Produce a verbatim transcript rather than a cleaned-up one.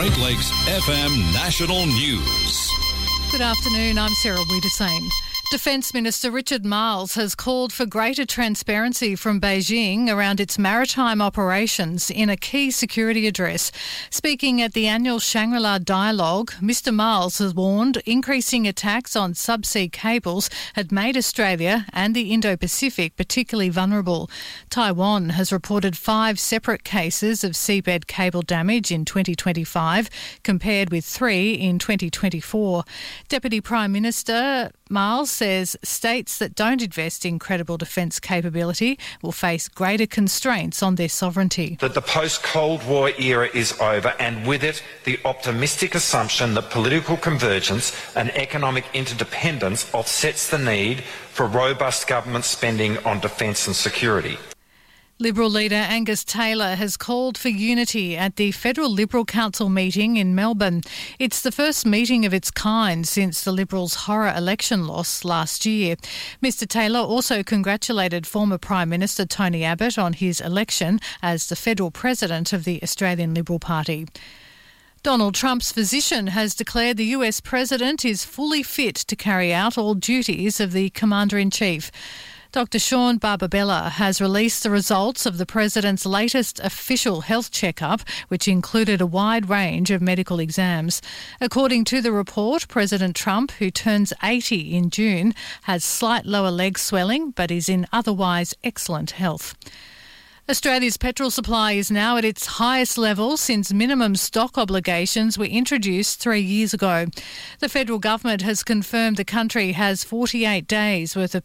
Great Lakes F M National News. Good afternoon, I'm Sarah Wiedersame. Defence Minister Richard Marles has called for greater transparency from Beijing around its maritime operations in a key security address. Speaking at the annual Shangri-La Dialogue, Mr Marles has warned increasing attacks on subsea cables had made Australia and the Indo-Pacific particularly vulnerable. Taiwan has reported five separate cases of seabed cable damage in twenty twenty-five, compared with three in twenty twenty-four. Deputy Prime Minister Marles says states that don't invest in credible defence capability will face greater constraints on their sovereignty. That the post-Cold War era is over, and with it the optimistic assumption that political convergence and economic interdependence offsets the need for robust government spending on defence and security. Liberal leader Angus Taylor has called for unity at the Federal Liberal Council meeting in Melbourne. It's the first meeting of its kind since the Liberals' horror election loss last year. Mr Taylor also congratulated former Prime Minister Tony Abbott on his election as the federal president of the Australian Liberal Party. Donald Trump's physician has declared the U S president is fully fit to carry out all duties of the Commander-in-Chief. Doctor Sean Barbabella has released the results of the President's latest official health checkup, which included a wide range of medical exams. According to the report, President Trump, who turns eighty in June, has slight lower leg swelling but is in otherwise excellent health. Australia's petrol supply is now at its highest level since minimum stock obligations were introduced three years ago. The federal government has confirmed the country has forty-eight days worth of